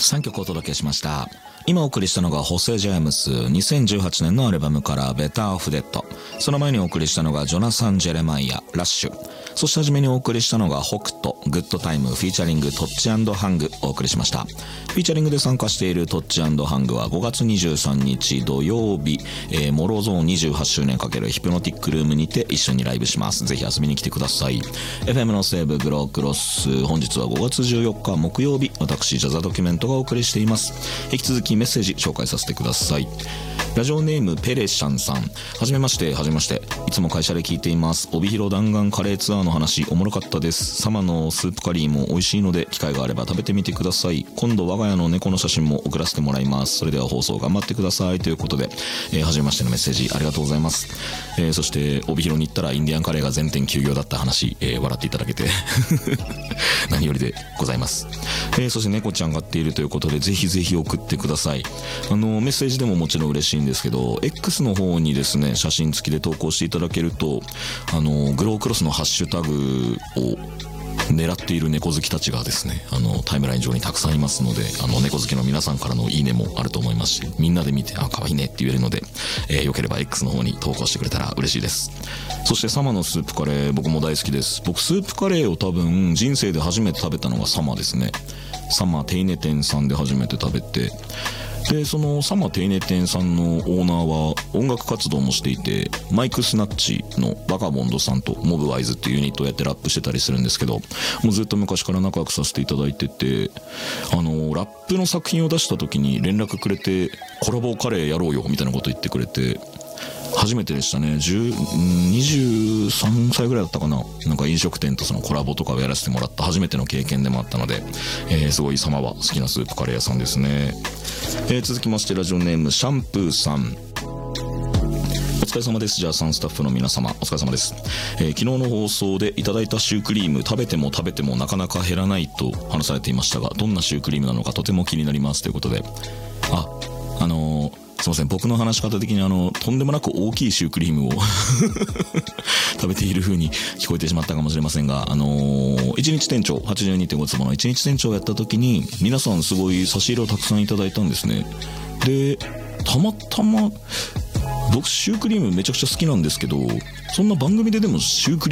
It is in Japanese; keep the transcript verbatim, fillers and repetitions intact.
さんきょくお届けしました。今お送りしたのがホセ・ジェームスにせんじゅうはちねんのアルバムからベター・オフ・デッド、その前にお送りしたのがジョナサン・ジェレマイアラッシュ、そして初めにお送りしたのが北斗グッドタイムフィーチャリングトッチ&ハングお送りしました。フィーチャリングで参加しているトッチ&ハングはごがつにじゅうさんにち土曜日、えー、モロゾーンにじゅうはちしゅうねん×ヒプノティックルームにて一緒にライブします。ぜひ遊びに来てください。 エフエム のセーブグロークロス、本日はごがつじゅうよっか木曜日、私ジャザドキュメントがお送りしています。引き続きメッセージ紹介させてください。ラジオネームペレシャンさん、はじめましてはじめまして、いつも会社で聞いています。帯広弾丸カレーツアーの話おもろかったです。サマのスープカリーも美味しいので機会があれば食べてみてください。今度我が家の猫の写真も送らせてもらいます。それでは放送頑張ってくださいということで、えー、はじめましてのメッセージありがとうございます。えー、そして帯広に行ったらインディアンカレーが全店休業だった話、えー、笑っていただけて何よりでございます。えー、そして猫ちゃん飼っているということでぜひぜひ送ってください。あのメッセージでももちろん嬉しいんですけど、 X の方にですね写真付きで投稿していただけると、あのグロークロスのハッシュタグを狙っている猫好きたちがですね、あのタイムライン上にたくさんいますので、あの猫好きの皆さんからのいいねもあると思いますし、みんなで見てあ可愛いねって言えるので、えー、よければ X の方に投稿してくれたら嬉しいです。そしてサマのスープカレー僕も大好きです。僕スープカレーを多分人生で初めて食べたのがサマですね。サマテイネ店さんで初めて食べて、でそのサマテイネ店さんのオーナーは音楽活動もしていて、マイクスナッチのバカボンドさんとモブワイズっていうユニットをやってラップしてたりするんですけど、もうずっと昔から仲良くさせていただいてて、あのラップの作品を出した時に連絡くれて、コラボカレーやろうよみたいなこと言ってくれて、初めてでしたね。にじゅうさんさいぐらいだったかな。なんか飲食店とそのコラボとかをやらせてもらった初めての経験でもあったので、えー、すごいサマは好きなスープカレー屋さんですね。えー、続きましてラジオネームシャンプーさん、お疲れ様です。じゃあさんスタッフの皆様お疲れ様です。えー、昨日の放送でいただいたシュークリーム、食べても食べてもなかなか減らないと話されていましたが、どんなシュークリームなのかとても気になりますということで、あ、あのーすいません、僕の話し方的にあのとんでもなく大きいシュークリームを食べている風に聞こえてしまったかもしれませんが、あのー、いちにち店長 はちじゅうにてんご 坪のいちにち店長をやった時に皆さんすごい差し入れをたくさんいただいたんですね。でたまたま僕シュークリームめちゃくちゃ好きなんですけど、そんな番組ででもシュークリーム